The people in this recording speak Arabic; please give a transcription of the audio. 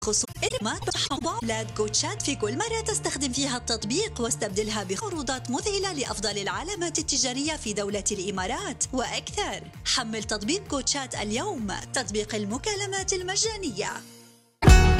خصوص بلاد كوتشات في كل مرة تستخدم فيها التطبيق واستبدلها بعروضات مذهلة لأفضل العلامات التجارية في دولة الإمارات وأكثر. حمل تطبيق كوتشات اليوم، تطبيق المكالمات المجانية.